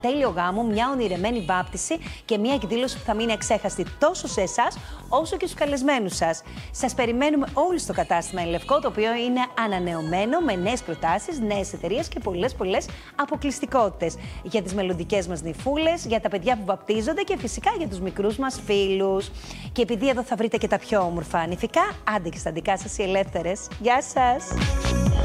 τέλειο γάμο, μια ονειρεμένη βάπτιση και μια εκδήλωση που θα μείνει αξέχαστη τόσο σε εσάς όσο και στους καλεσμένους σας. Σας περιμένουμε όλοι στο κατάστημα Ελευκό, το οποίο είναι ανανεωμένο με νέες προτάσεις, νέες εταιρείες και πολλές αποκλειστικότητες. Για τις μελλοντικές μας νυφούλες, για τα παιδιά που βαπτίζονται και φυσικά για τους μικρούς μας φίλους. Και επειδή εδώ θα βρείτε και τα πιο όμορφα νηφικά, άντε και στα δικά σας οι ελεύθερες. Γεια σας!